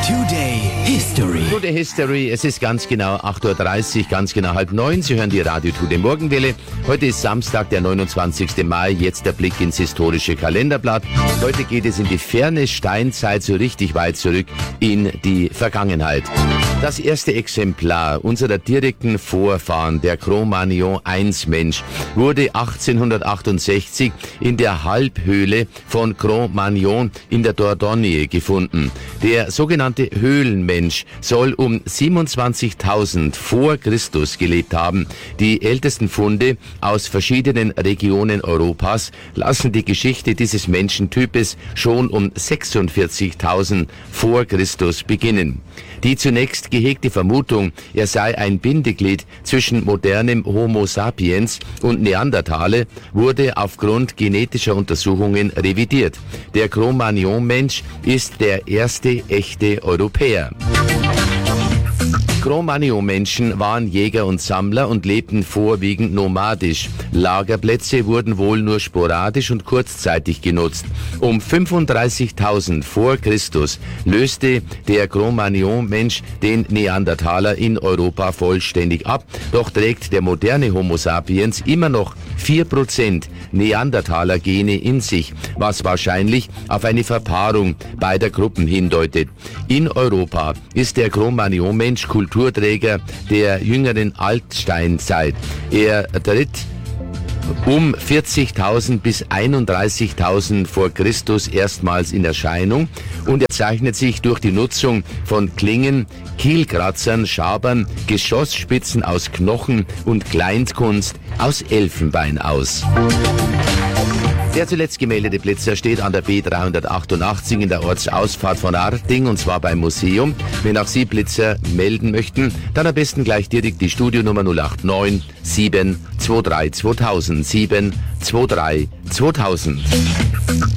Today History. Today History, es ist ganz genau 8:30 Uhr, ganz genau 8:30. Sie hören die Radio Today Morgenwelle. Heute ist Samstag, der 29. Mai, jetzt der Blick ins historische Kalenderblatt. Heute geht es in die ferne Steinzeit, so richtig weit zurück in die Vergangenheit. Das erste Exemplar unserer direkten Vorfahren, der Cro-Magnon-I-Mensch, wurde 1868 in der Halbhöhle von Cro-Magnon in der Dordogne gefunden. Der sogenannte Höhlenmensch soll um 27.000 vor Christus gelebt haben. Die ältesten Funde aus verschiedenen Regionen Europas lassen die Geschichte dieses Menschentypes schon um 46.000 vor Christus beginnen. Die zunächst gehegte Vermutung, er sei ein Bindeglied zwischen modernem Homo sapiens und Neandertaler, wurde aufgrund genetischer Untersuchungen revidiert. Der Cro-Magnon-Mensch ist der erste echte Europäer. Cro-Magnon-Menschen waren Jäger und Sammler und lebten vorwiegend nomadisch. Lagerplätze wurden wohl nur sporadisch und kurzzeitig genutzt. Um 35.000 vor Christus löste der Cro-Magnon-Mensch den Neandertaler in Europa vollständig ab. Doch trägt der moderne Homo sapiens immer noch 4% Neandertaler-Gene in sich, was wahrscheinlich auf eine Verpaarung beider Gruppen hindeutet. In Europa ist der Cro-Magnon-Mensch Kulturträger der jüngeren Altsteinzeit. Er tritt um 40.000 bis 31.000 vor Christus erstmals in Erscheinung und er zeichnet sich durch die Nutzung von Klingen, Kielkratzern, Schabern, Geschossspitzen aus Knochen und Kleinkunst aus Elfenbein aus. Der zuletzt gemeldete Blitzer steht an der B388 in der Ortsausfahrt von Arting und zwar beim Museum. Wenn auch Sie Blitzer melden möchten, dann am besten gleich direkt die Studionummer 089 723 2000 723 2000.